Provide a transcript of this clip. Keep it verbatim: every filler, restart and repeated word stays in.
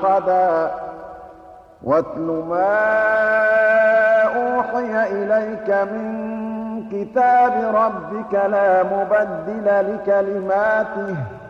أحدا واتل ما أوحي إليك من كتاب ربك لا مبدل لكلماته